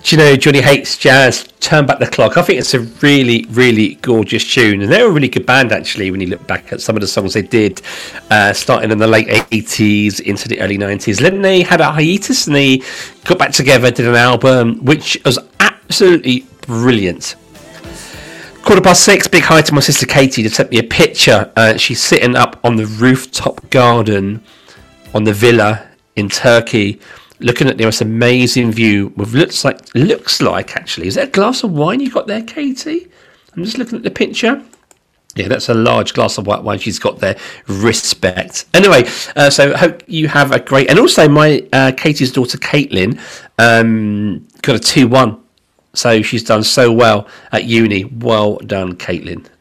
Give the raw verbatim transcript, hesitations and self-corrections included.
Do you know Johnny Hates Jazz, Turn Back the Clock? I think it's a really, really gorgeous tune. And they're a really good band, actually, when you look back at some of the songs they did, uh, starting in the late eighties into the early nineties. Then they had a hiatus and they got back together, did an album, which was absolutely brilliant. Quarter past six, big hi to my sister Katie. They sent me a picture. Uh, she's sitting up on the rooftop garden on the villa in Turkey, looking at the most amazing view with looks like looks like actually, is that a glass of wine you got there, Katie? I'm just looking at the picture. Yeah, that's a large glass of white wine she's got there. Respect. Anyway, uh, so hope you have a great, and also my uh, Katie's daughter Caitlin um, got a two one, so she's done so well at uni. Well done, Caitlin.